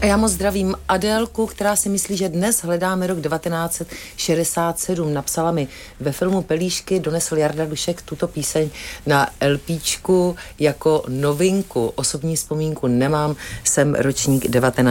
A já moc zdravím Adélku, která si myslí, že dnes hledáme rok 1967. Napsala mi: ve filmu Pelíšky donesl Jarda Dušek tuto píseň na LPčku jako novinku. Osobní vzpomínku nemám, jsem ročník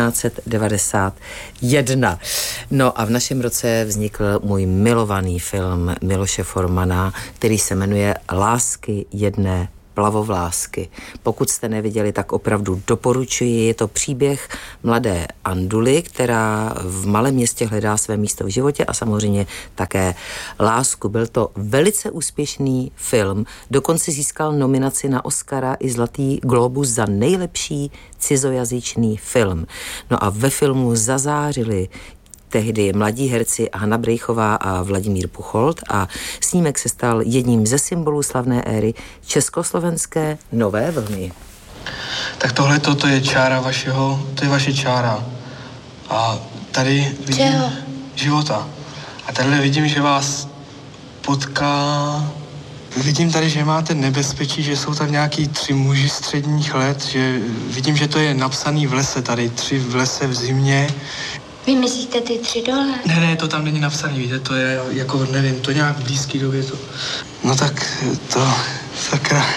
1991. No a v našem roce vznikl můj milovaný film Miloše Formana, který se jmenuje Lásky jedné plavovlásky. Pokud jste neviděli, tak opravdu doporučuji. Je to příběh mladé Anduly, která v malém městě hledá své místo v životě a samozřejmě také lásku. Byl to velice úspěšný film, dokonce získal nominaci na Oscara i Zlatý glóbus za nejlepší cizojazyčný film. No a ve filmu zazářili tehdy mladí herci Hana Brejchová a Vladimír Pucholt a snímek se stal jedním ze symbolů slavné éry československé nové vlny. Tak tohle to je čára to je vaše čára. A tady vidím života. A tady vidím, že vás potká. Vidím tady, že máte nebezpečí, že jsou tam nějaký 3 muži středních let, že vidím, že to je napsaný v lese tady, 3 v lese v zimě. Vy myslíte ty 3 dole? Ne, to tam není napsaný, víte, to je jako, nevím, to nějak v blízký době to... No tak to, sakra...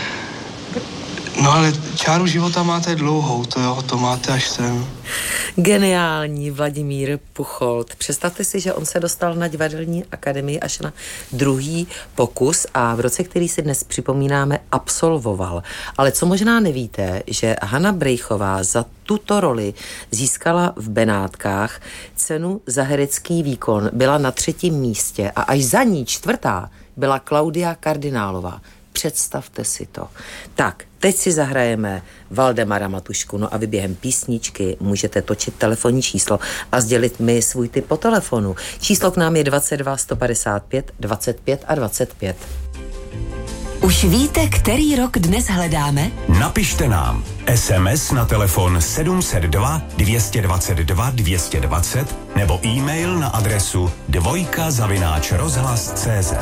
No ale čáru života máte dlouhou, to máte až sem. Geniální Vladimír Pucholt. Představte si, že on se dostal na divadelní akademii až na 2. pokus a v roce, který si dnes připomínáme, absolvoval. Ale co možná nevíte, že Hana Brejchová za tuto roli získala v Benátkách cenu za herecký výkon, byla na 3. místě a až za ní 4. byla Klaudia Kardinálová. Představte si to. Tak, teď si zahrajeme Valdemara Matušku, no a vy během písničky můžete točit telefonní číslo a sdělit mi svůj tip po telefonu. Číslo k nám je 22 155 25 a 25. Už víte, který rok dnes hledáme? Napište nám SMS na telefon 702 222 220 nebo e-mail na adresu dvojka@rozhlas.cz.